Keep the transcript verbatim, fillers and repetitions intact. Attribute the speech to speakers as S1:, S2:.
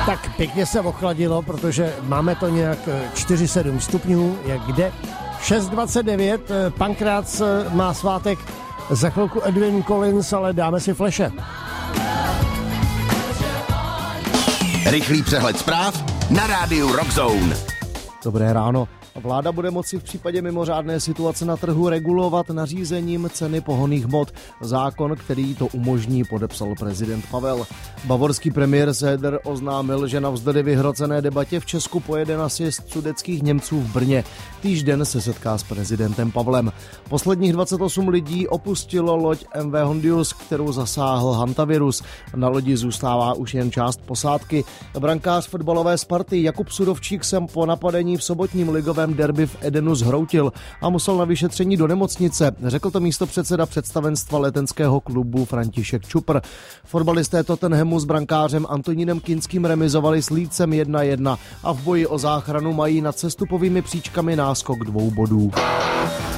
S1: Tak pěkně se ochladilo, protože máme to nějak čtyři sedm stupňů, jak kde. šest dvacet devět, Pankrác má svátek, za chvilku Edwin Collins, ale dáme si fleše.
S2: Rychlý přehled zpráv na rádiu Rock Zone.
S3: Dobré ráno. Vláda bude moci v případě mimořádné situace na trhu regulovat nařízením ceny pohonných hmot. Zákon, který to umožní, podepsal prezident Pavel. Bavorský premiér Söder oznámil, že navzdory vyhrocené debatě v Česku pojede na sjezd sudetských Němců v Brně. Týž den se setká s prezidentem Pavlem. Posledních dvacet osm lidí opustilo loď M V Hondius, kterou zasáhl hantavirus. Na lodi zůstává už jen část posádky. Brankář fotbalové Sparty Jakub Sudovčík se po napadení v sobotním ligovém derby v Edenu zhroutil a musel na vyšetření do nemocnice. Řekl to místopředseda představenstva letenského klubu František Čupr. Fotbalisté Tottenhamu s brankářem Antonínem Kinským remizovali s Lícem jedna jedna a v boji o záchranu mají nad sestupovými příčkami náskok dvou bodů.